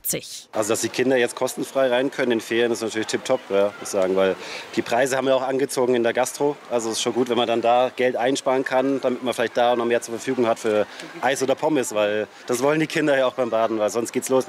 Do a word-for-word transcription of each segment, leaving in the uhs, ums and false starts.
Leipzig. Also, dass die Kinder jetzt kostenfrei rein können in Ferien, ist natürlich tipptopp, ja, muss ich sagen, weil die Preise haben ja auch angezogen in der Gastro. Also, es ist schon gut, wenn man dann da Geld einsparen kann, damit man vielleicht da noch mehr zur Verfügung hat für Eis oder Pommes, weil das wollen die Kinder ja auch beim Baden, weil sonst geht's los.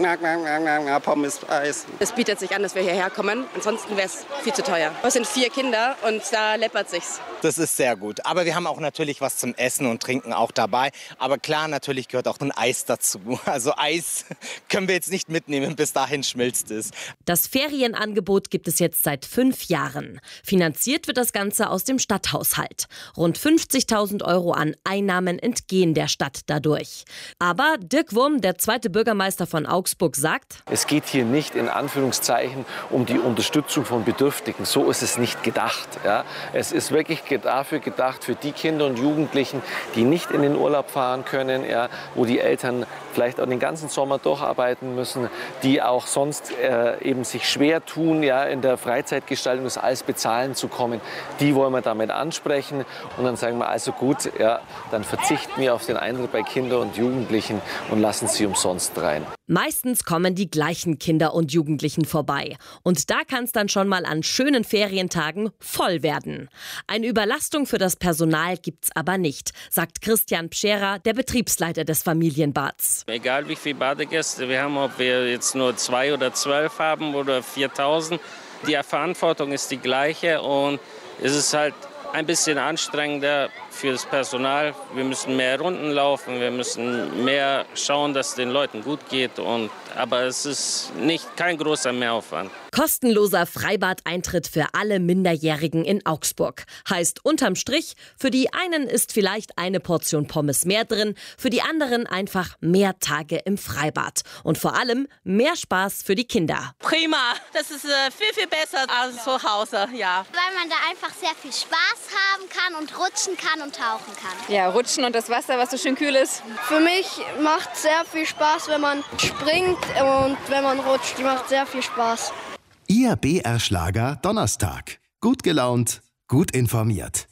Pommes, Eis. Es bietet sich an, dass wir hierher kommen, ansonsten wäre es viel zu teuer. Es sind vier Kinder und da läppert sich's. Das ist sehr gut. Aber wir haben auch natürlich was zum Essen und Trinken auch dabei. Aber klar, natürlich gehört auch ein Eis dazu. Also Eis können wir jetzt nicht mitnehmen, bis dahin schmilzt es. Das Ferienangebot gibt es jetzt seit fünf Jahren. Finanziert wird das Ganze aus dem Stadthaushalt. Rund fünfzigtausend Euro an Einnahmen entgehen der Stadt dadurch. Aber Dirk Wurm, der zweite Bürgermeister von Augsburg, sagt: Es geht hier nicht in Anführungszeichen um die Unterstützung von Bedürftigen. So ist es nicht gedacht. Ja. Es ist wirklich dafür gedacht, für die Kinder und Jugendlichen, die nicht in den Urlaub fahren können, ja, wo die Eltern vielleicht auch den ganzen Sommer durcharbeiten müssen, die auch sonst äh, eben sich schwer tun, ja, in der Freizeitgestaltung das alles bezahlen zu kommen. Die wollen wir damit ansprechen und dann sagen wir, also gut, ja, dann verzichten wir auf den Eintritt bei Kindern und Jugendlichen und lassen sie umsonst rein. Meistens kommen die gleichen Kinder und Jugendlichen vorbei. Und da kann es dann schon mal an schönen Ferientagen voll werden. Eine Überlastung für das Personal gibt's aber nicht, sagt Christian Pscherer, der Betriebsleiter des Familienbads. Egal wie viele Badegäste wir haben, ob wir jetzt nur zwei oder zwölf haben oder viertausend, die Verantwortung ist die gleiche und es ist halt ein bisschen anstrengender für das Personal. Wir müssen mehr Runden laufen, wir müssen mehr schauen, dass es den Leuten gut geht. Und, aber es ist nicht kein großer Mehraufwand. Kostenloser Freibadeintritt für alle Minderjährigen in Augsburg. Heißt unterm Strich, für die einen ist vielleicht eine Portion Pommes mehr drin, für die anderen einfach mehr Tage im Freibad. Und vor allem mehr Spaß für die Kinder. Prima, das ist äh, viel, viel besser als zu Hause, ja. Weil man da einfach sehr viel Spaß haben kann und rutschen kann und tauchen kann. Ja, rutschen und das Wasser, was so schön kühl ist. Für mich macht sehr viel Spaß, wenn man springt und wenn man rutscht. Die macht sehr viel Spaß. Ihr B R Schlager Donnerstag. Gut gelaunt, gut informiert.